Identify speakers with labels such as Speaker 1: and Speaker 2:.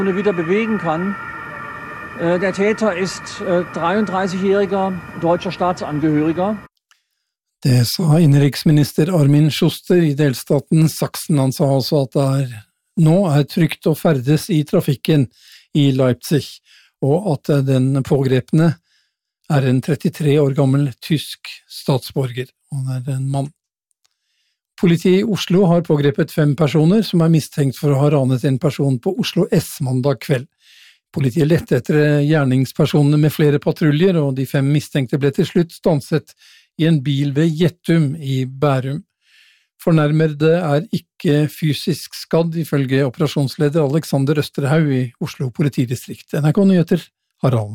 Speaker 1: wieder bewegen kann. Der Täter ist 33-jähriger deutscher Staatsangehöriger.
Speaker 2: Det sa innenriksminister Armin Schuster i delstaten Sachsen. Han sa altså at nå trygt å ferdes i trafikken i Leipzig, og at den pågrepne en 33 år gammel tysk statsborger. Han en mann. Politiet i Oslo har pågrepet 5 personer som mistenkt for å ha ranet en person på Oslo S mandag kveld. Politiet lette etter gjerningspersonene med flere patruljer, og de 5 mistenkte ble til slutt stanset i en bil ved Gjettum i Bærum. Fornærmede ikke fysisk skadd, ifølge operasjonsleder Alexander Østerhaug i Oslo politidistrikt. NRK Nyheter, Harald.